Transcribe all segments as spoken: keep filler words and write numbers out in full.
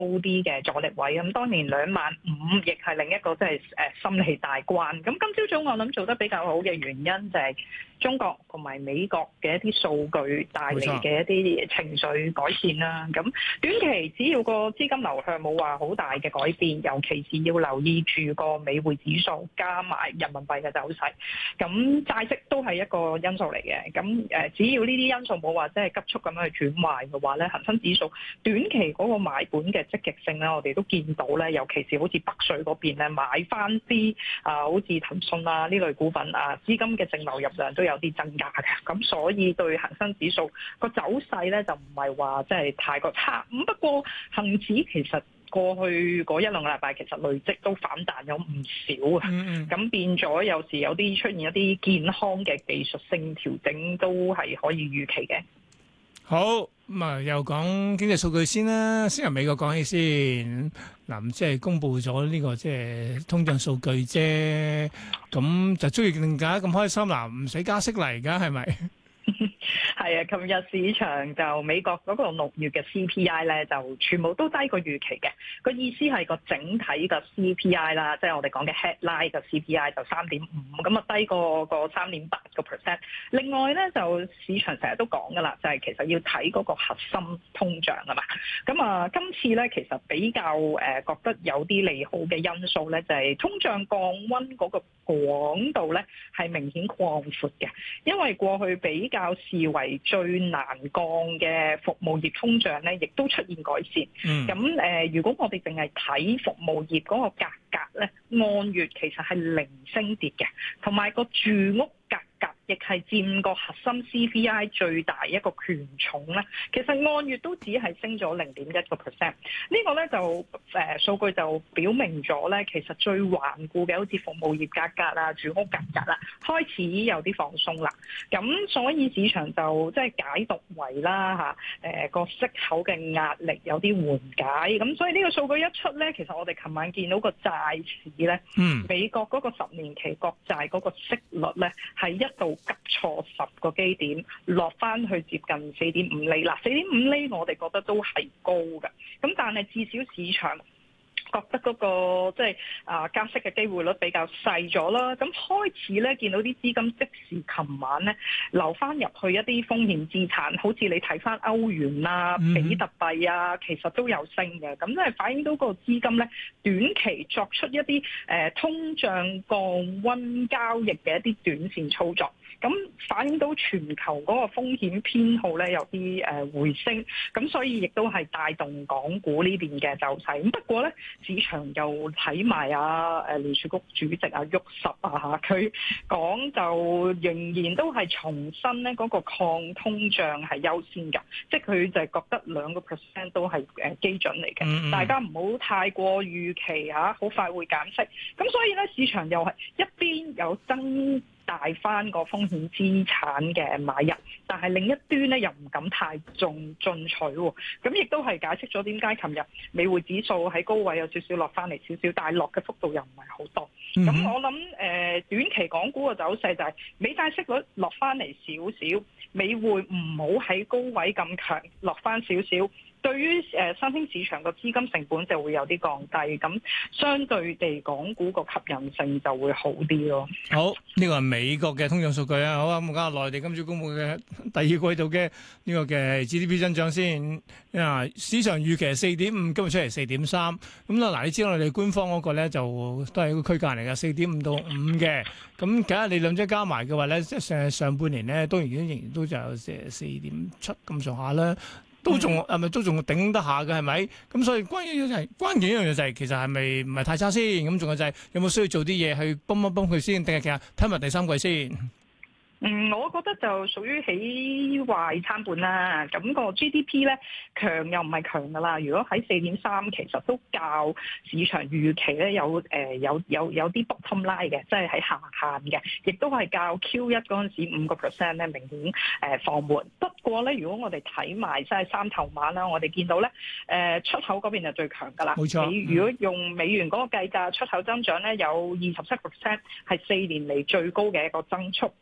啲嘅阻力位。咁當然兩萬五亦係另一個即係誒心理大關。咁今朝早我諗做得比較好嘅原因就係中國同埋美國嘅一啲數據帶嚟嘅一啲情緒改善啦。咁短期只要個資金流向冇話好大嘅改變，尤其是要留意住個美匯指數加埋人民幣嘅走勢。咁債息都係一個因素嚟嘅。咁誒，只要呢啲因素冇話即係急速咁樣去轉壞嘅話咧，恒生指數短期嗰個買盤嘅積極性咧，我哋都見到咧，尤其是好似北水嗰邊咧買翻啲啊，好似騰訊啊呢類股份啊，資金嘅淨流入量都有啲增加嘅。咁所以對恒生指數個走勢咧就唔係話即係太過差。咁不過恒指其實過去嗰一兩個禮拜其實累積都反彈咗唔少啊。咁、嗯嗯、變咗有時有啲出現一啲健康嘅技術性調整都係可以預期嘅。 好，咁啊，又講經濟數據先啦，先由美國講起先。嗱，即係公布咗呢個即係通脹數據啫，咁就中意令大家咁開心啦，唔使加息嚟，而家係咪？ 係啊，琴日市場就美國嗰個六月嘅 C P I 咧，就全部都低過預期嘅。個意思係個整體嘅 C P I 啦，即係我哋講嘅 headline 嘅 C P I 就三點五，咁啊低過個三點八個 percent。另外咧就市場成日都講噶啦，就係、是、其實要睇嗰個核心通脹啊嘛。咁啊，今次咧其實比較誒覺得有啲利好嘅因素咧，就係、是、通脹降溫嗰個廣度咧係明顯擴闊嘅，因為過去比較視為最難降嘅服務業通脹咧，亦都出現改善。咁誒、嗯呃，如果我哋淨係睇服務業嗰個價格咧，按月其實係零升跌嘅，同埋個住屋價格亦係佔個核心 C P I 最大一個權重咧，其實按月都只係升咗零點一個 percent。呢個咧就誒、呃、數據就表明咗咧，其實最頑固嘅好似服務業價格啊、住屋價格啦，開始有啲放鬆啦。咁所以市場就即係解讀為啦嚇誒個息口嘅壓力有啲緩解。咁所以呢個數據一出咧，其實我哋琴晚見到個債市咧，嗯、美國嗰個十年期國債嗰個息率咧係一度急挫十個基點，落翻去接近四點五厘。嗱，四點五厘我哋覺得都係高嘅，咁但係至少市場覺得嗰、那個即係啊加息嘅機會率比較細咗啦，咁開始咧見到啲資金即時琴晚咧流翻入去一啲風險資產，好似你睇翻歐元啊、比特幣啊，其實都有升嘅，咁即係反映到個資金咧短期作出一啲誒、呃、通脹降溫交易嘅一啲短線操作。咁反映到全球嗰個風險偏好咧有啲誒回升，咁所以亦都係帶動港股呢邊嘅走勢。咁不過咧，市場又睇埋啊誒聯儲局主席啊沃什啊嚇，佢講就仍然都係重申咧嗰個抗通脹係優先㗎，即係佢就係覺得兩個 percent 都係誒基準嚟嘅，嗯嗯大家唔好太過預期嚇，好快會減息。咁所以咧，市場又係一邊有增大翻個風險資產嘅買入，但係另一端咧又唔敢太重進取喎，咁亦都係解釋咗點解琴日美匯指數喺高位有少少落翻嚟少少，但係落嘅幅度又唔係好多。咁、嗯、我諗誒、呃、短期港股嘅走勢就係美債息率落翻嚟少少，美匯唔好喺高位咁強，落翻少少。對於誒新興市場個資金成本就會有啲降低，咁相對地港股個吸引性就會好啲咯。 好，呢個係美國嘅通脹數據啊。好啊，咁講下內地今朝公布嘅第二季度嘅呢個嘅 G D P 增長先。啊，市場預期係四點五，今日出嚟四點三。咁啦，嗱，你知道我哋官方嗰個咧就都係一個區間嚟嘅，四點五到五嘅。咁假如你兩者加埋嘅話咧，即係上上半年咧，當然仍然都就有誒四點七咁上下啦。都仲係咪都仲頂得下嘅係咪？咁所以關鍵就係、是、關鍵一樣嘢就係、是、其實係咪唔係太差先？咁仲有就係有冇需要做啲嘢去幫一幫佢先？定係其實睇埋第三季先？ 嗯，我覺得就屬於喜壞參半啦。咁個 G D P 咧強又唔係強噶啦。如果喺四點三，其實都較市場預期咧有誒、呃、有有有啲 bottom line 嘅，即係喺下限嘅，亦都係較 Q 一嗰陣時五個 percent 咧明顯誒放緩。不過咧，如果我哋睇埋即係三頭馬啦，我哋見到咧誒、呃、出口嗰邊就最強噶啦。 冇錯。 你如果用美元嗰個計價，出口增長咧有二十七 percent，係四年嚟最高嘅一個增速。嗰兩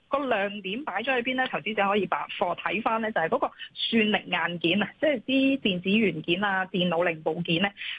亮點擺咗喺邊咧？投資者可以把貨睇翻咧，就係嗰個算力硬件啊，即係啲電子元件啊、電腦零部件咧，